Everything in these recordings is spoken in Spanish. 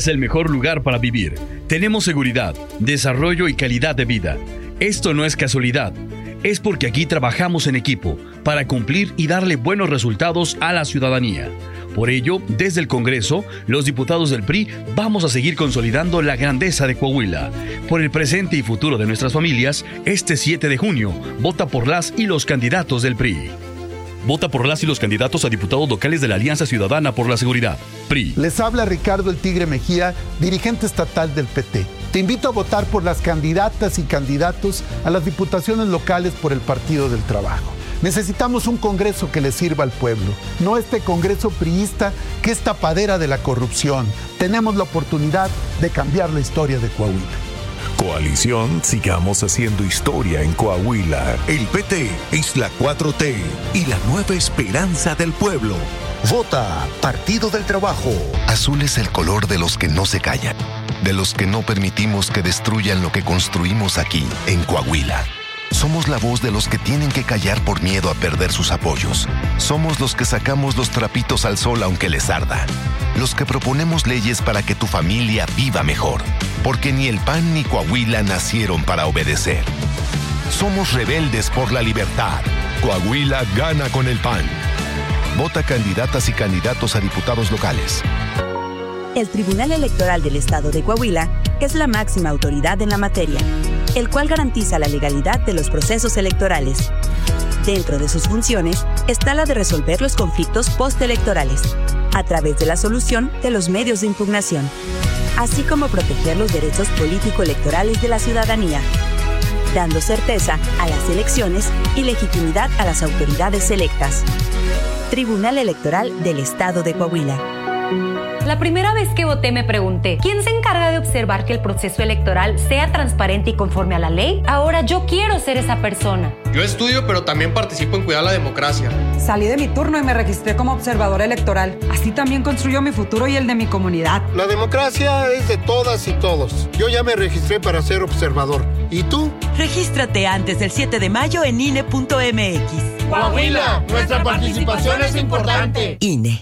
Es el mejor lugar para vivir. Tenemos seguridad, desarrollo y calidad de vida. Esto no es casualidad. Es porque aquí trabajamos en equipo para cumplir y darle buenos resultados a la ciudadanía. Por ello, desde el Congreso, los diputados del PRI vamos a seguir consolidando la grandeza de Coahuila. Por el presente y futuro de nuestras familias, este 7 de junio, vota por las y los candidatos del PRI. Vota por las y los candidatos a diputados locales de la Alianza Ciudadana por la Seguridad, PRI. Les habla Ricardo El Tigre Mejía, dirigente estatal del PT. Te invito a votar por las candidatas y candidatos a las diputaciones locales por el Partido del Trabajo. Necesitamos un Congreso que le sirva al pueblo, no este Congreso priista que es tapadera de la corrupción. Tenemos la oportunidad de cambiar la historia de Coahuila. Coalición, sigamos haciendo historia en Coahuila. El PT es la 4T y la nueva esperanza del pueblo. Vota Partido del Trabajo. Azul es el color de los que no se callan, de los que no permitimos que destruyan lo que construimos aquí, en Coahuila. Somos la voz de los que tienen que callar por miedo a perder sus apoyos. Somos los que sacamos los trapitos al sol aunque les arda. Los que proponemos leyes para que tu familia viva mejor. Porque ni el PAN ni Coahuila nacieron para obedecer. Somos rebeldes por la libertad. Coahuila gana con el PAN. Vota candidatas y candidatos a diputados locales. El Tribunal Electoral del Estado de Coahuila es la máxima autoridad en la materia, el cual garantiza la legalidad de los procesos electorales. Dentro de sus funciones está la de resolver los conflictos postelectorales, a través de la solución de los medios de impugnación, así como proteger los derechos político-electorales de la ciudadanía, dando certeza a las elecciones y legitimidad a las autoridades electas. Tribunal Electoral del Estado de Coahuila. La primera vez que voté me pregunté, ¿quién se encarga de observar que el proceso electoral sea transparente y conforme a la ley? Ahora yo quiero ser esa persona. Yo estudio, pero también participo en cuidar la democracia. Salí de mi turno y me registré como observador electoral. Así también construyo mi futuro y el de mi comunidad. La democracia es de todas y todos. Yo ya me registré para ser observador. ¿Y tú? Regístrate antes del 7 de mayo en INE.mx. Coahuila, nuestra participación es importante. INE.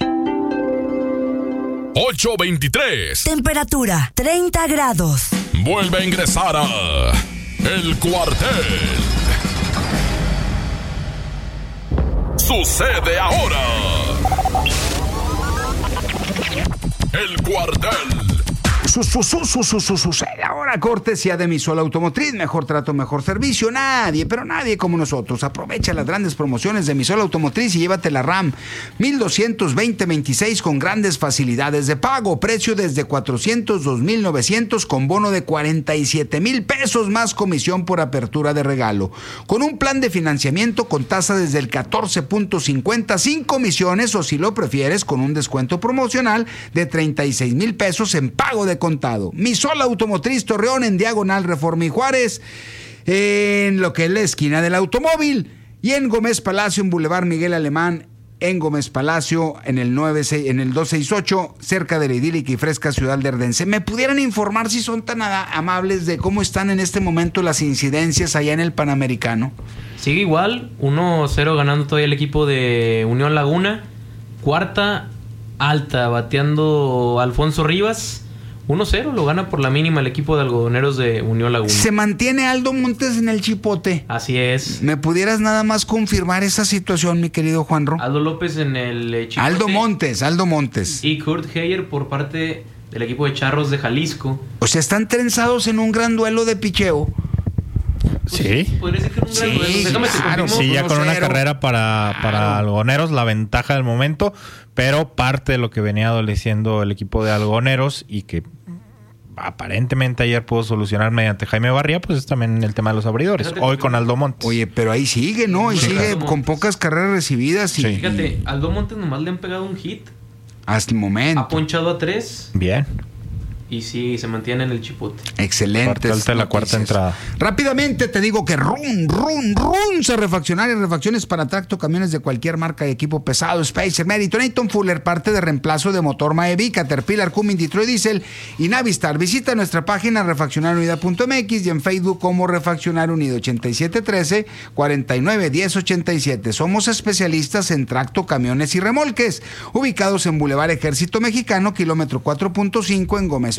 8:23. Temperatura 30 grados. Vuelve a ingresar a El Cuartel. Sucede ahora. El Cuartel. Sucede ahora, cortesía de Misol Automotriz. Mejor trato, mejor servicio. Nadie, pero nadie como nosotros. Aprovecha las grandes promociones de Misol Automotriz y llévate la RAM 1220-26 con grandes facilidades de pago. Precio desde 402,900 con bono de 47,000 pesos más comisión por apertura de regalo. Con un plan de financiamiento con tasa desde el 14.50 sin comisiones o si lo prefieres con un descuento promocional de 36,000 pesos en pago de contado. Misol Automotriz Torreón en diagonal Reforma y Juárez, en lo que es la esquina del automóvil, y en Gómez Palacio en Boulevard Miguel Alemán, en Gómez Palacio en el 268, cerca de la idílica y fresca ciudad de Erdense. ¿Me pudieran informar si son tan amables de cómo están en este momento las incidencias allá en el Panamericano? Sigue igual, 1-0 ganando todavía el equipo de Unión Laguna. Cuarta alta, bateando Alfonso Rivas. 1-0, lo gana por la mínima el equipo de algodoneros de Unión Laguna. Se mantiene Aldo Montes en el chipote. Así es. ¿Me pudieras nada más confirmar esa situación, mi querido Juanro? Aldo López en el chipote. Aldo Montes. Y Kurt Heyer por parte del equipo de Charros de Jalisco. O sea, están trenzados en un gran duelo de picheo. Sí. Podría ser que un gran duelo. Déjame claro, sí, ya con una carrera para algodoneros, la ventaja del momento, pero parte de lo que venía adoleciendo el equipo de algodoneros y que aparentemente ayer pudo solucionar mediante Jaime Barría, pues es también el tema de los abridores. Fíjate, hoy con Aldo Montes. Oye, pero ahí sigue, ¿no? Y sí, sigue con pocas carreras recibidas. Y, fíjate, Aldo Montes nomás le han pegado un hit. Hasta el momento. Ha ponchado a 3. Bien. y sí, se mantiene en el chipote. Excelente. La cuarta entrada. Rápidamente te digo que Runza Refaccionaria, refacciones para tracto, camiones de cualquier marca y equipo pesado, Spacer, Meriton, Eaton Fuller, parte de reemplazo de motor Maevi, Caterpillar, Cummins, Detroit Diesel y Navistar. Visita nuestra página refaccionarunida.mx y en Facebook como Refaccionar Unido 8713-491087. Somos especialistas en tracto, camiones y remolques, ubicados en Boulevard Ejército Mexicano, kilómetro 4.5 en Gómez